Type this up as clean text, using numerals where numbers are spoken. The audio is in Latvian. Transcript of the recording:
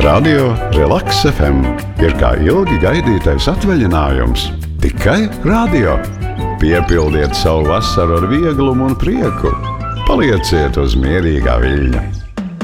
Radio Relaks FM ir kā ilgi gaidītais atvaļinājums. Tikai radio. Piepildiet savu vasaru ar vieglumu un prieku. Palieciet uz mierīgā viļņa.